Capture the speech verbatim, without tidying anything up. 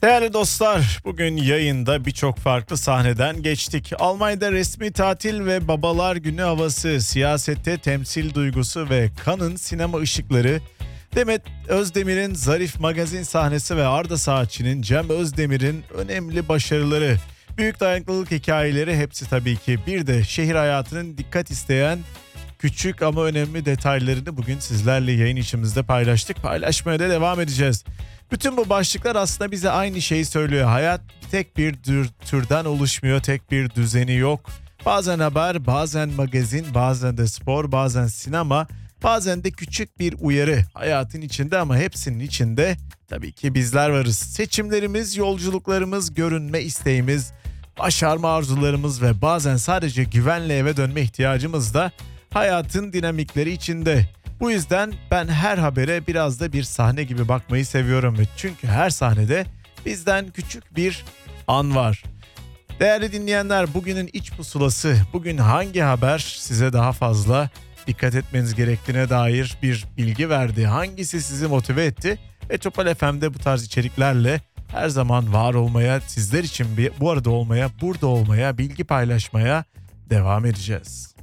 Değerli dostlar, bugün yayında birçok farklı sahneden geçtik. Almanya'da resmi tatil ve babalar günü havası, siyasette temsil duygusu ve Cannes'ın sinema ışıkları, Demet Özdemir'in zarif magazin sahnesi ve Arda Saatçı'nın Cem Özdemir'in önemli başarıları, büyük dayanıklılık hikayeleri, hepsi tabii ki bir de şehir hayatının dikkat isteyen küçük ama önemli detaylarını bugün sizlerle yayın içimizde paylaştık. Paylaşmaya da devam edeceğiz. Bütün bu başlıklar aslında bize aynı şeyi söylüyor. Hayat tek bir tür, türden oluşmuyor, tek bir düzeni yok. Bazen haber, bazen magazin, bazen de spor, bazen sinema, bazen de küçük bir uyarı hayatın içinde, ama hepsinin içinde tabii ki bizler varız. Seçimlerimiz, yolculuklarımız, görünme isteğimiz, başarma arzularımız ve bazen sadece güvenle eve dönme ihtiyacımız da hayatın dinamikleri içinde. Bu yüzden ben her habere biraz da bir sahne gibi bakmayı seviyorum. Çünkü her sahnede bizden küçük bir an var. Değerli dinleyenler, bugünün iç pusulası, bugün hangi haber size daha fazla dikkat etmeniz gerektiğine dair bir bilgi verdi? Hangisi sizi motive etti? Metropol F M'de bu tarz içeriklerle her zaman var olmaya, sizler için bir, bu arada olmaya, burada olmaya, bilgi paylaşmaya devam edeceğiz.